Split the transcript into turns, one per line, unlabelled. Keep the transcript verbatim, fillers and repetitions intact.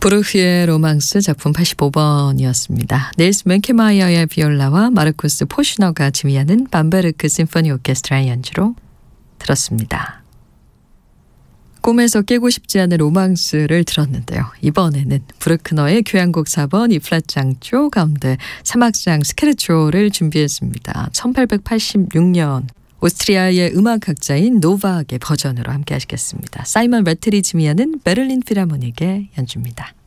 브루흐의 로망스 작품 팔십오 번이었습니다. 닐스 맨케마이어의 비올라와 마르쿠스 포슈너가 지휘하는 밤베르크 심포니 오케스트라의 연주로 들었습니다. 꿈에서 깨고 싶지 않은 로망스를 들었는데요. 이번에는 브루크너의 교향곡 사 번 이플랫 장조 가운데 삼 악장 스케르초를 준비했습니다. 천팔백팔십육 년 오스트리아의 음악학자인 노바크의 버전으로 함께 하시겠습니다. 사이먼 매틀이 지휘하는 베를린 필하모닉의 연주입니다.